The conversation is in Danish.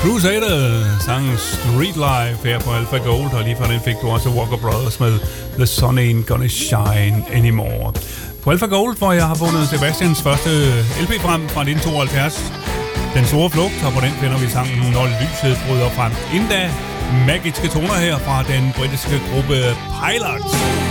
Crusader sang Street Life her på Alpha Gold, og lige fra den fik du også Walker Brothers med The Sun Ain't Gonna Shine Anymore. På Alpha Gold, hvor jeg har fundet Sebastians første LP frem fra 1972, Den Store Flugt, og på den finder vi sangen Når Lyset bryder frem. Inden da magiske toner her fra den britiske gruppe Pilots.